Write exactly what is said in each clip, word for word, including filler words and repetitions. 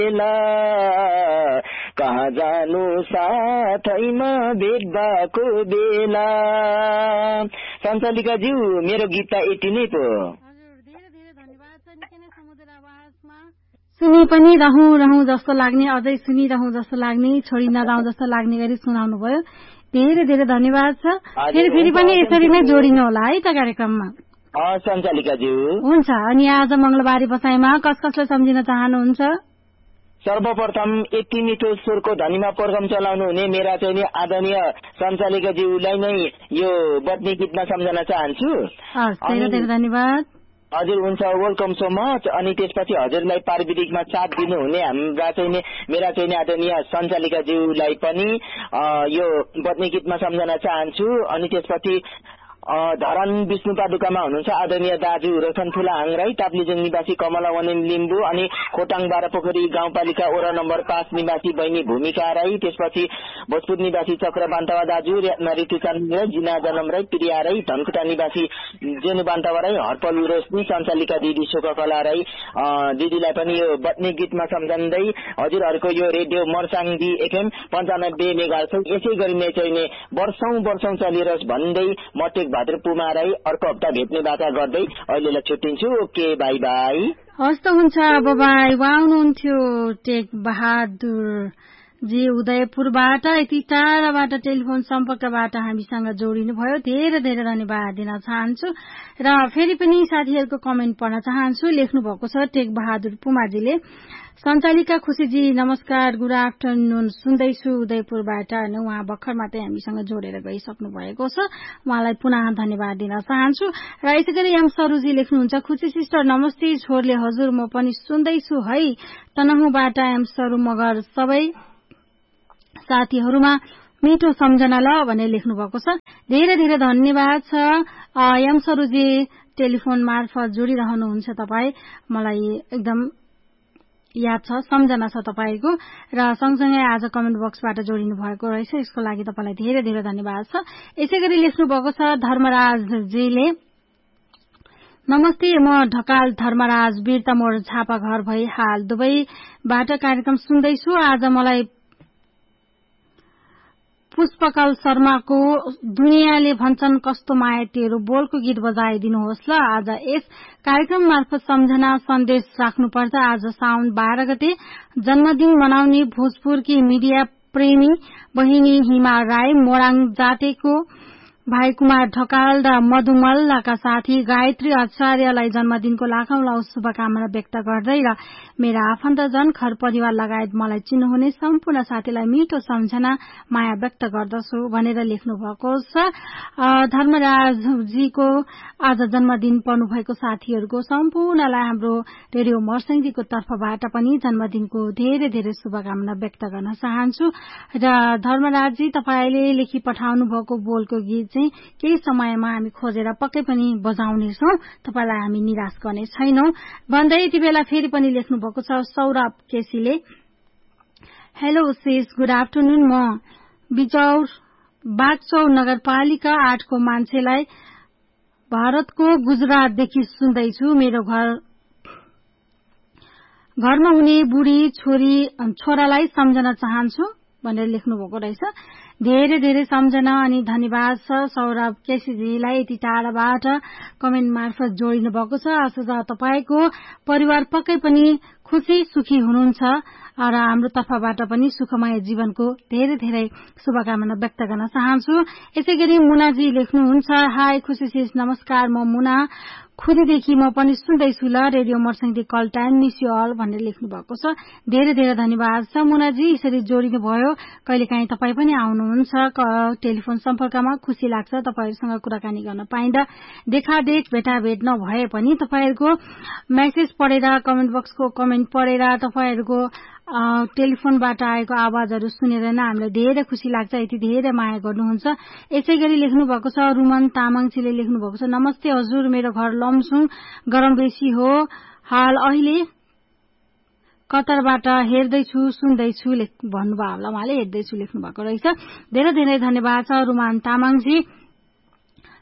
कहाँ जानु साथैमा भेट भएको बेला। सञ्चालिकाज्यू मेरो गीत त यति नै पो। सुनि पनि रहँ रहँ जस्तो लाग्ने, अझै सुनिरहँ जस्तो लाग्ने, छोडी नजाउँ जस्तो लाग्ने गरी सुनाउनु भयो। धेरै धेरै धन्यवाद छ। फेरि फेरि पनि यसरी नै जोडिनु होला है त कार्यक्रममा। सञ्चालिकाज्यू हुन्छ। अनि आज मंगलबारे बसाइमा कस कसलाई सम्झिन चाहनुहुन्छ? सर्वप्रथम यति मिठो स्वरको धनीमा प्रोग्राम चलाउनु हुने मेरा चाहिँ नि आदरणीय सञ्चालिकाज्यूलाई नै यो बत्नी गीतमा सम्झन चाहन्छु। धेरै धेरै धन्यवाद। हजुर हुन्छ, वेलकम सो मच। अनि त्यसपछि हजुरलाई प्राविधिकमा साथ दिनुहुने हाम्रा चाहिँ मेरा चाहिँ आदरणीय सञ्चालिकाज्यूलाई पनि यो बत्नी गीतमा सम्झन चाहन्छु। अनि त्यसपछि धरान विष्णुपादुकामा हुनुहुन्छ आदरणीय दाजु रोशन ठुलाहाङ राई, ताप्लेजुङ निवासी कमला वनेन लिम्बू, अनि खोटाङ बाह्रपोखरी गाउँपालिका वडा नम्बर पाँच निवासी बहिनी भूमिका राई, त्यसपछि भोजपुर निवासी चक्र बान्तवा दाजु, ऋतुचान्द राई, जिना जनम राई, प्रिया राई, धनकुटा निवासी जेनु बान्तवा राई, हर्पल रोशनी, सञ्चालिका दिदी शोककला राई दिदीलाई पनि यो बत्नी गीतमा सम्झँदै हजुरहरूको यो रेडियो मर्साङदी एफएम पन्चानब्बे मेगाहर्ट्ज यसै गरी नै चाहिँ वर्षौं वर्षौं चलिरहोस् भन्दै म टेक बहादुर पुमा राई अर्को हप्ता भेट्ने बाचा गर्दै अहिलेलाई छुट्टिन्छु। Okay, by by. हस्त हुन्छ, बाई। उहाँ हुनुहुन्थ्यो टेक बहादुर जी उदयपुरबाट, यति टाढाबाट टेलिफोन सम्पर्कबाट हामीसँग जोडिनु भयो। धेरै धेरै धन्यवाद दिन चाहन्छु। र फेरि पनि साथीहरूको कमेन्ट पढ्न चाहन्छु। लेख्नु भएको छ टेक बहादुर पुमाजीले, सञ्चालिका खुशीजी नमस्कार, गुड आफ्टरनुन, सुन्दैछु उदयपुरबाट। उहाँ भर्खर मात्रै हामीसँग जोडेर गइसक्नु भएको छ, उहाँलाई पुनः धन्यवाद दिन चाहन्छु। र यसै गरी एम सरुजी लेख्नुहुन्छ, खुशी सिस्टर नमस्ते छोरले, हजुर म पनि सुन्दैछु है तनहुबाट एम सरु मगर सबै साथीहरूमा मिठो सम्झना ल भनेर लेख्नु भएको छ। धेरै धेरै धन्यवाद छ एम सरुजी, टेलिफोन मार्फत जोडिरहनुहुन्छ तपाईँ, मलाई एकदम याद छ, सम्झना छ तपाईको। र सँगसँगै आज कमेन्ट बक्सबाट जोडिनु भएको रहेछ, यसको लागि तपाईलाई धेरै धेरै धन्यवाद छ। यसै गरी लेख्नु भएको छ धर्मराजजीले, नमस्ते म ढकाल धर्मराज वीरतमोड झापा घर भई हाल दुबईबाट कार्यक्रम सुन्दैछु। आज मलाई पुष्पकल शर्माको दुनियाँले भन्छन् कस्तो माया तेरो बोलको गीत बजाइदिनुहोस् ल। आज यस कार्यक्रम मार्फत सम्झना सन्देश राख्नुपर्छ। आज साउन बाह्र गते जन्मदिन मनाउने भोजपुरकी मिडिया प्रेमी बहिनी हिमा राई, मोराङ जातेको भाइ कुमार ढकाल र मधुमल्लाका साथी गायत्री आचार्यलाई जन्मदिनको लाखौं लाखौं शुभकामना व्यक्त गर्दै र मेरा आफन्तजन घर परिवार लगायत मलाई चिन्नुहुने सम्पूर्ण साथीलाई मिठो सम्झना माया व्यक्त गर्दछु भनेर लेख्नु भएको छ। धर्मराजजीको आज जन्मदिन पर्नु भएको साथीहरूको सम्पूर्णलाई हाम्रो रेडियो मर्सिङजीको तर्फबाट पनि जन्मदिनको धेरै धेरै शुभकामना व्यक्त गर्न चाहन्छु। र धर्मराजजी तपाईले लेखी पठाउनु भएको बोलको गीत चाहिँ केही समयमा हामी खोजेर पक्कै पनि बजाउनेछौं, तपाईलाई हामी निराश गर्ने छैनौं भन्दै यति बेला फेरि पनि लेख्नु भएको छ Saurabh केसीले, hello cease, good afternoon, म बिचौर बागचौर नगरपालिका आठको मान्छेलाई भारतको गुजरातदेखि सुन्दैछु। मेरो घर घरमा हुने बुढी छोरी छोरालाई सम्झन चाहन्छु भनेर लेख्नु भएको रहेछ। धेरै धेरै सम्झना अनि धन्यवाद छ सौरभ केसीजीलाई, यति टाढाबाट कमेन्ट मार्फत जोडिनु भएको छ। आशा तपाईको परिवार पक्कै पनि खुशी सुखी हुनुहुन्छ र हाम्रो तर्फबाट पनि सुखमय जीवनको धेरै धेरै शुभकामना व्यक्त गर्न चाहन्छु। यसै गरी मुनाजी लेख्नुहुन्छ, हाई खुशी सिस, नमस्कार, म मुना खुदीदेखि म पनि सुन्दैछु ल radio मर्सिङदी call time, miss you all भनेर लेख्नु भएको छ। धेरै धेरै धन्यवाद छ मुनाजी, यसरी जोडिनु भयो। कहिलेकाहीँ तपाईँ पनि आउनुहुन्छ टेलिफोन सम्पर्कमा, खुसी लाग्छ तपाईहरूसँग कुराकानी गर्न पाइँदा। देखादेख भेटाभेट नभए पनि तपाईहरूको मेसेज पढेर, कमेन्ट बक्सको कमेन्ट पढेर, तपाईहरूको टेलिफोनबाट आएको आवाजहरू सुनेर नै हामीलाई धेरै खुसी लाग्छ, यति धेरै माया गर्नुहुन्छ। यसै गरी लेख्नु भएको छ रुमन तामाङजीले लेख्नु भएको छ, नमस्ते हजुर, मेरो घर लमसुङ, गरम बेसी हो, हाल अहिले कतारबाट हेर्दैछु सुन्दैछु भन्नुभयो होला, उहाँले हेर्दैछु लेख्नु भएको रहेछ। धेरै धेरै धन्यवाद छ रुमान तामाङजी।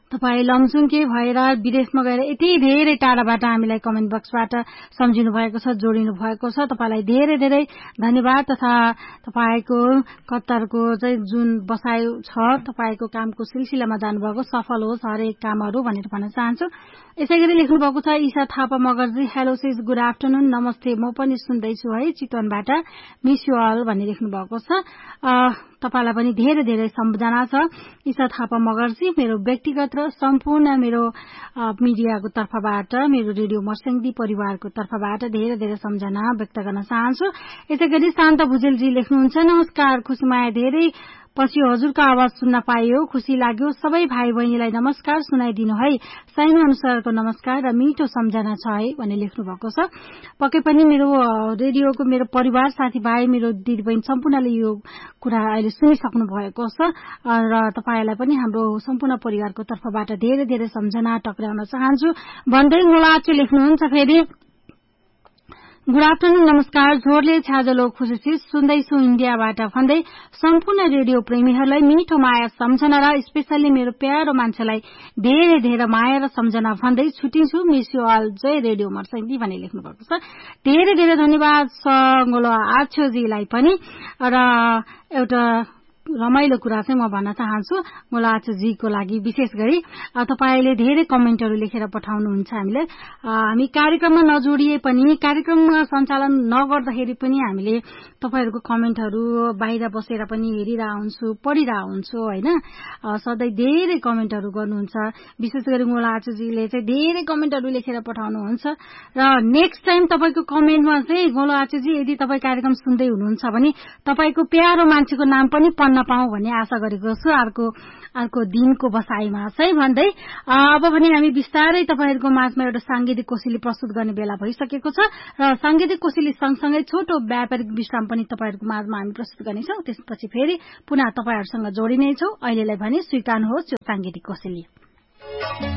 तपाईँ लमजुङके भएर विदेशमा गएर यति धेरै टाढाबाट हामीलाई कमेन्ट बक्सबाट सम्झिनु भएको छ, जोडिनु भएको छ। तपाईँलाई धेरै धेरै धन्यवाद तथा तपाईँको कतारको चाहिँ जुन बसाइ छ, तपाईँको कामको सिलसिलामा जानुभएको सफल होस् हरेक कामहरू भनेर भन्न चाहन्छु। यसै गरी लेख्नु भएको छ Isha Thapa मगरजी, hello cease, good afternoon, नमस्ते, म पनि सुन्दैछु है चितवनबाट, मिस यु अल भन्ने लेख्नु भएको छ। तपाईलाई पनि धेरै धेरै सम्झना छ ईशा थापा मगरजी। मेरो व्यक्तिगत र सम्पूर्ण मेरो मिडियाको तर्फबाट, मेरो रेडियो मर्स्याङ्दी परिवारको तर्फबाट धेरै धेरै सम्झना व्यक्त गर्न चाहन्छु। यसै गरी शान्त भुजेलजी लेख्नुहुन्छ, नमस्कार खुसीमाया, धेरै पछि हजुरको आवाज सुन्न पाइयो, खुसी लाग्यो। सबै भाइ बहिनीलाई नमस्कार सुनाइदिनु है, साइनो अनुसारको नमस्कार र मिठो सम्झना छ है भन्ने लेख्नु भएको छ। पक्कै पनि मेरो रेडियोको मेरो परिवार साथीभाइ, मेरो दिदीबहिनी सम्पूर्णले यो कुरा अहिले सुनिसक्नु भएको छ र तपाईँलाई पनि हाम्रो सम्पूर्ण परिवारको तर्फबाट धेरै धेरै सम्झना टक्राउन चाहन्छु भन्दै मुलाचे लेख्नुहुन्छ फेरि, गुड आफ्टरनुन, नमस्कार, झोरले छ्याजलो खुसी सुन्दैछु इन्डियाबाट भन्दै सम्पूर्ण रेडियो प्रेमीहरूलाई मिठो माया सम्झना र स्पेशल्ली मेरो प्यारो मान्छेलाई धेरै धेरै माया र सम्झना भन्दै छुटिन्छु, miss you all, Jay radio Marsyangdi भन्ने लेख्नु भएको छ। धेरै धेरै धन्यवाद सङ्गोलो आछ्योजीलाई पनि। र एउटा रमाइलो कुरा चाहिँ म भन्न चाहन्छु मोलाचुजीको लागि, विशेष गरी तपाईले धेरै कमेन्टहरू लेखेर पठाउनुहुन्छ हामीलाई। हामी कार्यक्रममा नजोडिए पनि, कार्यक्रममा सञ्चालन नगर्दाखेरि पनि हामीले तपाईहरूको कमेन्टहरू बाहिर बसेर पनि हेरिरह हुन्छु, पढिरह हुन्छु होइन। सधैँ धेरै कमेन्टहरू गर्नुहुन्छ, विशेष गरी मोलाचुजीले चाहिँ धेरै कमेन्टहरू लेखेर पठाउनुहुन्छ। र नेक्स्ट टाइम तपाईँको कमेन्टमा चाहिँ मोलाचुजी यदि तपाईँ कार्यक्रम सुन्दै हुनुहुन्छ भने तपाईँको प्यारो मान्छेको नाम पनि पढ्न पाऊँ भन्ने आशा गरेको छु अर्को अर्को दिनको बसाइमा चाहिँ भन्दै अब भने हामी बिस्तारै तपाईहरूको माझमा एउटा सांगीतिक कोसेली प्रस्तुत गर्ने बेला भइसकेको छ र सांगीतिक कोसेली सँगसँगै छोटो व्यापारिक विश्राम पनि तपाईहरूको माझमा हामी प्रस्तुत गर्नेछौँ। त्यसपछि फेरि पुनः तपाईहरूसँग जोडिनेछौँ। अहिलेलाई भने स्वीकार्नुहोस् यो सांगीतिक कोसेली।